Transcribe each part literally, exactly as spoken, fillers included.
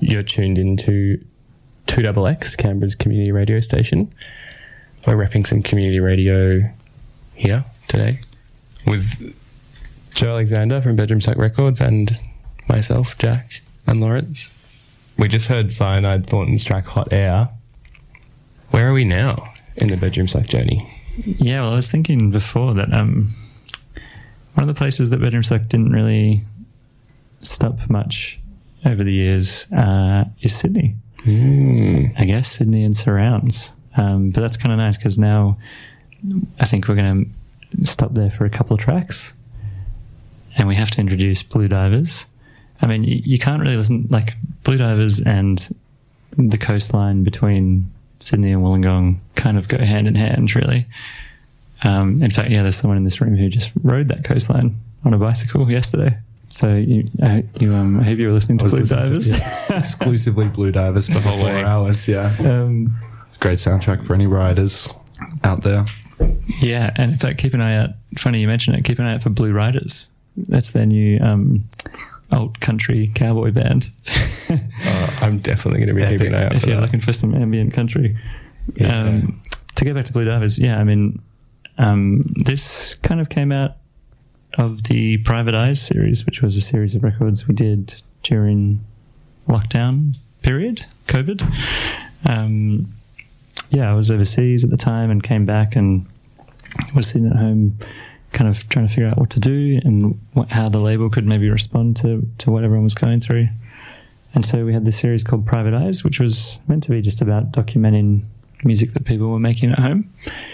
you're tuned into two X X, Canberra's community radio station. We're repping some community radio here today with Joe Alexander from Bedroom Suck Records and myself, Jack, and Lawrence. We just heard Cyanide Thornton's track Hot Air. Where are we now in the Bedroom Suck journey? Yeah, well, I was thinking before that um, one of the places that Bedroom Suck didn't really stop much over the years uh, is Sydney. Mm. I guess Sydney and surrounds. Um, but that's kind of nice because now I think we're going to stop there for a couple of tracks and we have to introduce Blue Divers. I mean, you, you can't really listen, like Blue Divers and the coastline between Sydney and Wollongong kind of go hand in hand, really. Um, in fact, yeah, there's someone in this room who just rode that coastline on a bicycle yesterday. So you, uh, you um, I hope you were listening to Blue Divers. To, yeah, exclusively Blue Divers for the whole four hours, yeah. Um, Great soundtrack for any riders out there. Yeah, and in fact, keep an eye out. Funny you mention it. Keep an eye out for Blue Riders. That's their new um, alt country cowboy band. uh, I'm definitely going to be Epic. keeping an eye out if for you're that. looking for some ambient country. Yeah. Um, to go back to Blue Divers, yeah, I mean, um, this kind of came out of the Private Eyes series, which was a series of records we did during lockdown period, COVID. Um, yeah, I was overseas at the time and came back and was sitting at home kind of trying to figure out what to do and what, how the label could maybe respond to, to what everyone was going through. And so we had this series called Private Eyes, which was meant to be just about documenting music that people were making at home.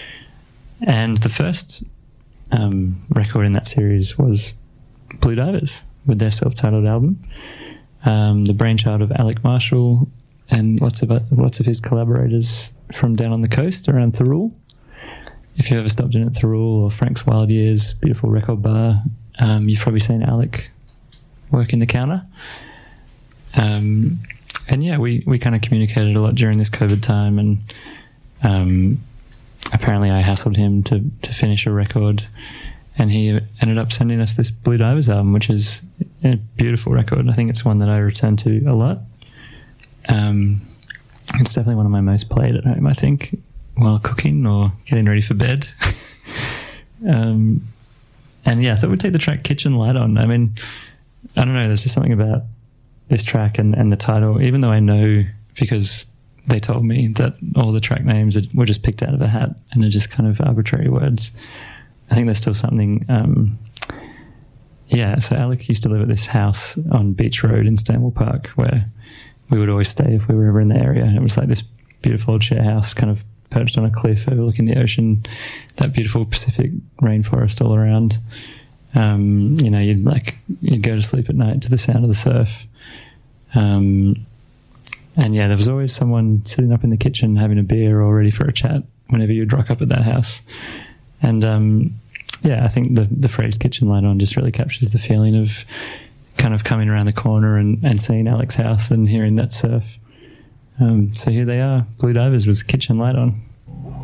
And the first um, record in that series was Blue Divers with their self-titled album, um, the brainchild of Alec Marshall and lots of uh, lots of his collaborators from down on the coast around Thirroul. If you've ever stopped in at Thirroul or Frank's Wild Years, beautiful record bar, um, you've probably seen Alec working the counter. Um, and yeah, we, we kind of communicated a lot during this COVID time, and um, apparently I hassled him to, to finish a record, and he ended up sending us this Blue Divers album, which is a beautiful record. I think it's one that I return to a lot. Um, it's definitely one of my most played at home, I think, while cooking or getting ready for bed. um, and yeah, I thought we'd take the track Kitchen Light On. I mean, I don't know, there's just something about this track and, and the title, even though I know because they told me that all the track names were just picked out of a hat and are just kind of arbitrary words. I think there's still something, um, yeah, so Alec used to live at this house on Beach Road in Stanwell Park where we would always stay if we were ever in the area. It was like this beautiful old share house kind of perched on a cliff overlooking the ocean, that beautiful Pacific rainforest all around. Um, you know, you'd like, you'd go to sleep at night to the sound of the surf. Um, and yeah, there was always someone sitting up in the kitchen having a beer or ready for a chat whenever you'd rock up at that house. And um, yeah, I think the, the phrase Kitchen Light On just really captures the feeling of kind of coming around the corner and, and seeing Alec's house and hearing that surf. Um, so here they are, Blue Divers with Kitchen Light On.